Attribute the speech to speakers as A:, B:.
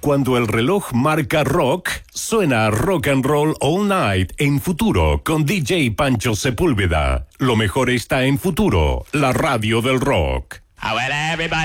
A: Cuando el reloj marca rock, suena Rock and Roll All Night en Futuro con DJ Pancho Sepúlveda. Lo mejor está en Futuro, la radio del rock.